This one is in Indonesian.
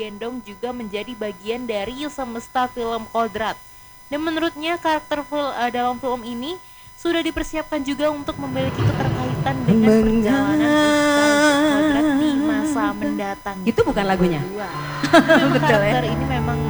Gendong juga menjadi bagian dari semesta film Kodrat. Dan menurutnya karakter dalam film ini sudah dipersiapkan juga untuk memiliki keterkaitan dengan perjalanan Ustaz Kodrat di masa mendatang. Itu bukan lagunya? Betul ya. Betul ya. Karakter ini memang